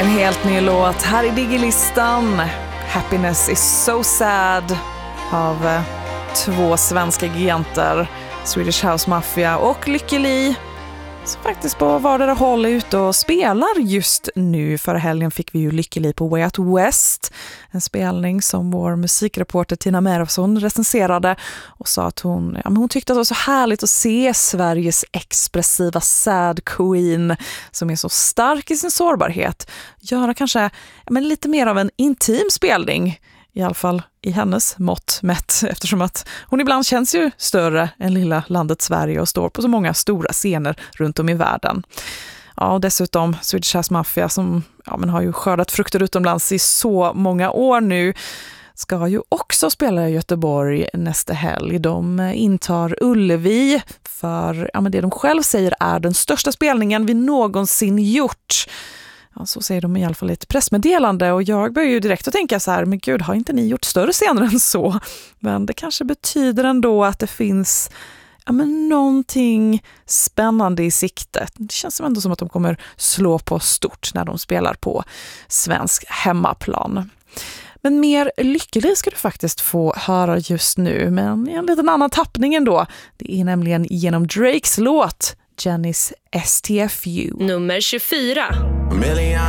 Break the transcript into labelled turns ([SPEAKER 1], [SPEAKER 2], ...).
[SPEAKER 1] En helt ny låt här i Digilistan. Happiness is so sad av två svenska giganter, Swedish House Mafia och Lykke Li, som faktiskt på vardera håll är ute och spelar just nu. Förra helgen fick vi ju Lykke Li på Way Out West, en spelning som vår musikreporter Tina Merofsson recenserade och sa att hon tyckte att det var så härligt att se Sveriges expressiva sad queen som är så stark i sin sårbarhet göra kanske lite mer av en intim spelning, i alla fall i hennes mått mätt, eftersom att hon ibland känns ju större än lilla landet Sverige och står på så många stora scener runt om i världen. Ja, och dessutom Swedish House Mafia som har ju skördat frukter utomlands i så många år nu, ska ju också spela i Göteborg nästa helg. De intar Ullevi för det de själv säger är den största spelningen vi någonsin gjort. Ja, så säger de i alla fall i ett pressmeddelande, och jag börjar ju direkt att tänka så här, men gud, har inte ni gjort större scener än så? Men det kanske betyder ändå att det finns någonting spännande i siktet. Det känns ändå som att de kommer slå på stort när de spelar på svensk hemmaplan. Men mer Lykke Li ska du faktiskt få höra just nu, men i en liten annan tappning ändå. Det är nämligen genom Drakes låt Jenny's STFU.
[SPEAKER 2] Nummer 24.
[SPEAKER 3] A million